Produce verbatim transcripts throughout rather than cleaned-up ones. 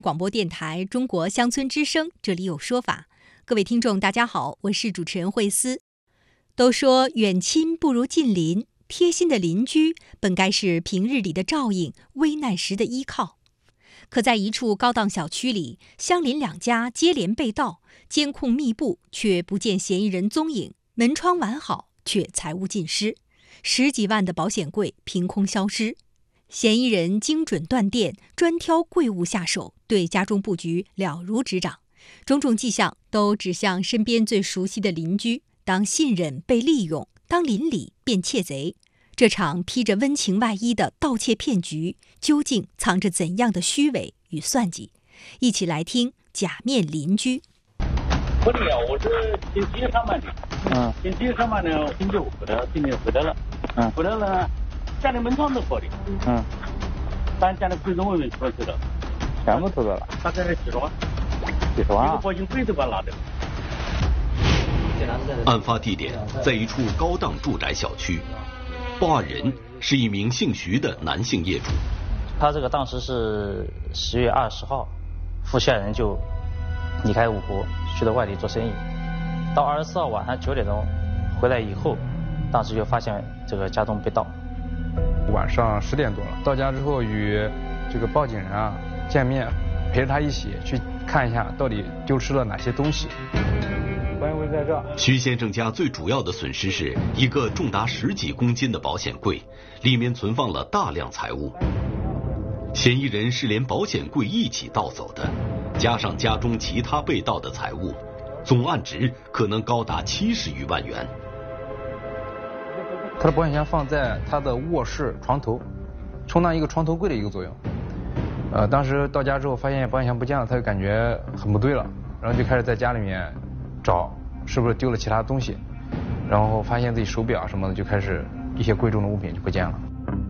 广播电台中国乡村之声，这里有说法。各位听众大家好，我是主持人慧思。都说远亲不如近邻，贴心的邻居本该是平日里的照应，危难时的依靠。可在一处高档小区里，相邻两家接连被盗，监控密布，却不见嫌疑人踪影，门窗完好，却财物尽失，十几万的保险柜凭空消失。嫌疑人精准断电，专挑贵物下手，对家中布局了如指掌，种种迹象都指向身边最熟悉的邻居。当信任被利用，当邻里变窃贼，这场披着温情外衣的盗窃骗局，究竟藏着怎样的虚伪与算计？一起来听假面邻居。 不对呀，我是星期一上班的，嗯，星期一上班呢，星期五回来，今天回来了，嗯，回来了。家里门窗都破的，嗯，咱家的贵重物品全偷了， 全部偷走了， 大概几十万， 几十万， 一个保险柜都把拿掉。 案发地点在一处高档住宅小区，报案人是一名姓徐的男性业主。 他这个当时是十月二十号，付下人就离开芜湖去到外地做生意，到二十四号晚上九点钟回来以后，当时就发现这个家中被盗。 晚上十点多了，到家之后与这个报警人啊见面，陪着他一起去看一下到底丢失了哪些东西。保险柜在这。 徐先生家最主要的损失是一个重达十几公斤的保险柜，里面存放了大量财物。嫌疑人是连保险柜一起盗走的，加上家中其他被盗的财物，总案值可能高达七十余万元。 他的保险箱放在他的卧室床头，充当一个床头柜的一个作用。呃，当时到家之后发现保险箱不见了，他就感觉很不对了，然后就开始在家里面找是不是丢了其他东西，然后发现自己手表什么的，就开始一些贵重的物品就不见了。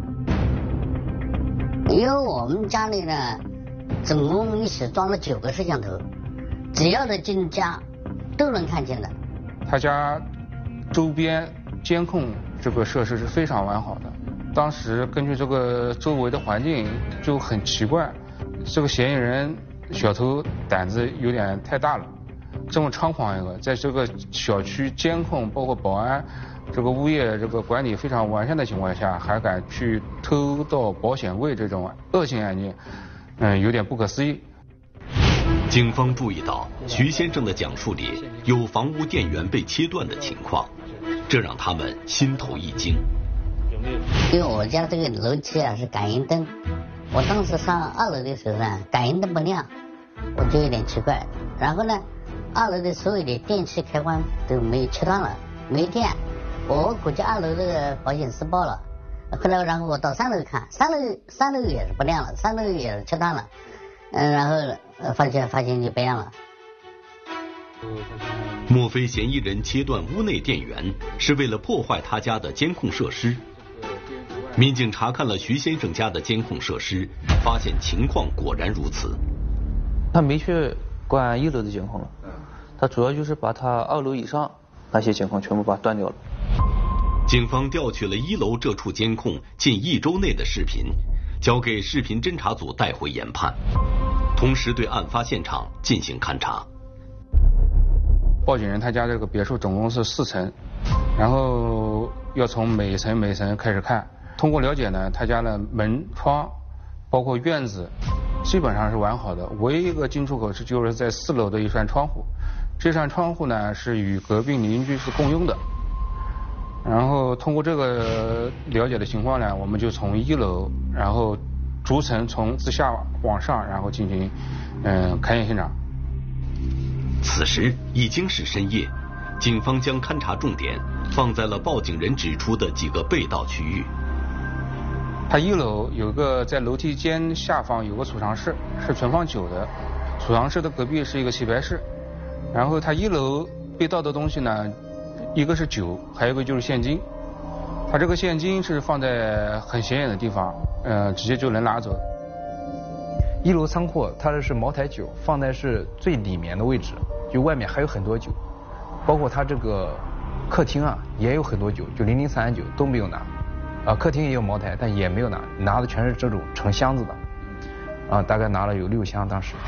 因为我们家里呢，总共一起装了九个摄像头，只要是进家都能看见的。 他家周边监控这个设施是非常完好的。当时根据这个周围的环境就很奇怪，这个嫌疑人小偷胆子有点太大了，这么猖狂一个，在这个小区监控包括保安这个物业这个管理非常完善的情况下，还敢去偷盗保险柜这种恶性案件，嗯，有点不可思议。 警方注意到徐先生的讲述里有房屋电源被切断的情况，这让他们心头一惊。 因为我家这个楼梯啊是感应灯，我当时上二楼的时候呢，感应灯不亮，我就有点奇怪。然后呢，二楼的所有的电器开关都没切断了，没电。我估计二楼这个保险丝爆了。后来然后我到三楼看，三楼三楼也是不亮了，三楼也是切断了。嗯，然后发现发现就不亮了。 莫非嫌疑人切断屋内电源是为了破坏他家的监控设施？民警查看了徐先生家的监控设施，发现情况果然如此。 他没去关一楼的监控了，他主要就是把他二楼以上那些监控全部把它断掉了。 警方调取了一楼这处监控近一周内的视频，交给视频侦查组带回研判，同时对案发现场进行勘查。 报警人他家这个别墅总共是四层，然后要从每层每层开始看。通过了解呢，他家的门窗包括院子基本上是完好的，唯一一个进出口是就是在四楼的一扇窗户，这扇窗户呢是与隔壁邻居是共用的。然后通过这个了解的情况呢，我们就从一楼然后逐层从自下往上，然后进行嗯勘验现场。 此时已经是深夜，警方将勘查重点放在了报警人指出的几个被盗区域。 它一楼有个在楼梯间下方有个储藏室，是存放酒的，储藏室的隔壁是一个棋牌室。然后它一楼被盗的东西呢，一个是酒，还有一个就是现金。它这个现金是放在很显眼的地方，呃，直接就能拿走。 一楼仓库它这是茅台酒，放在是最里面的位置，就外面还有很多酒，包括它这个客厅啊也有很多酒，就零零散散酒都没有拿。啊，客厅也有茅台，但也没有拿，拿的全是这种成箱子的，啊，大概拿了有六箱当时。